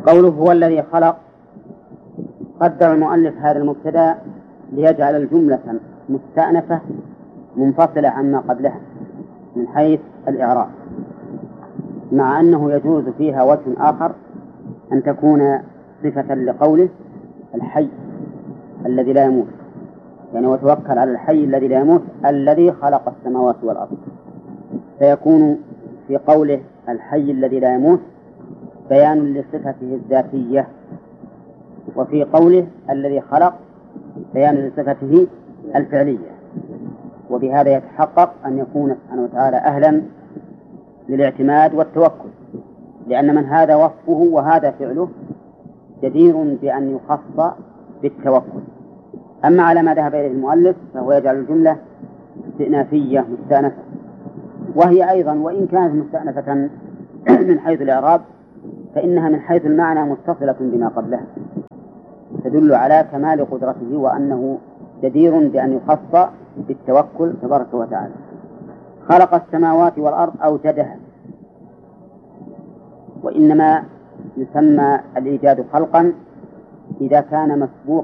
قوله هو الذي خلق، قدر المؤلف هذا المبتدأ ليجعل الجملة مستأنفة منفصلة عما قبلها من حيث الإعراب، مع أنه يجوز فيها وجه آخر أن تكون صفة لقوله الحي الذي لا يموت، يعني وتوكل على الحي الذي لا يموت الذي خلق السماوات والأرض، فيكون في قوله الحي الذي لا يموت بيان لصفته الذاتية، وفي قوله الذي خلق بيان لصفته الفعلية. وبهذا يتحقق أن يكون سبحانه وتعالى أهلا للاعتماد والتوكل، لأن من هذا وصفه وهذا فعله جدير بأن يخص بالتوكل. أما على ما ذهب إليه المؤلف فهو يجعل الجملة استئنافية مستأنفة، وهي أيضا وإن كانت مستأنفة من حيث الإعراب فإنها من حيث المعنى متصلة بما قبلها، تدل على كمال قدرته وأنه جدير بأن يخص بالتوكل تبارك وتعالى. خلق السماوات والأرض أوجدها، وإنما يسمى الإيجاد خلقا إذا كان مسبوقا